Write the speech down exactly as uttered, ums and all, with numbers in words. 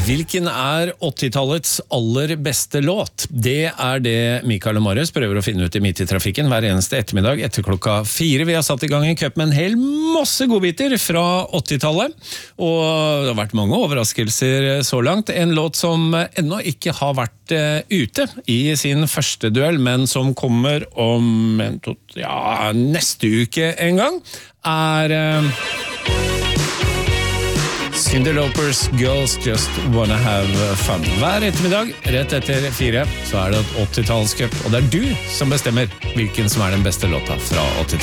Hvilken er åttitallets aller beste låt? Det er det Mikael og Marius prøver å finne ut i Midt i trafikken hver eneste ettermiddag etter klokka fire. Vi har satt i gang en cup med en hel masse godbiter fra åttitallet, og det har vært mange overraskelser så langt. En låt som ennå ikke har vært uh, ute i sin første duell, men som kommer om en, to, ja, neste uke en gang, er... Uh, Cyndi Lauper's Girls Just Wanna Have Fun. Hver ettermiddag, rett etter fire, så er det et åttitallscup, og det er du som bestemmer hvilken som er den beste låta fra åttitallet.